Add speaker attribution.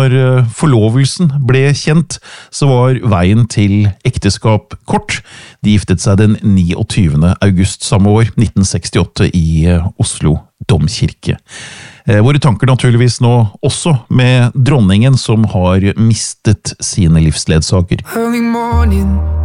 Speaker 1: når forlovelsen ble kjent, så var veien til ekteskap kort. De giftet seg den 29. august samme år, 1968, i Oslo Domkirke. Våre tanker naturligvis nå også med dronningen som har mistet sine livsledsager.
Speaker 2: Early morning